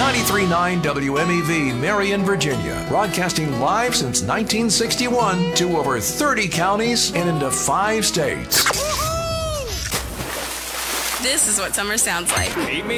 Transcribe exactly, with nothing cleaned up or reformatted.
ninety-three point nine W M E V, Marion, Virginia. Broadcasting live since nineteen sixty-one to over thirty counties and into five states. This is what summer sounds like. Meet me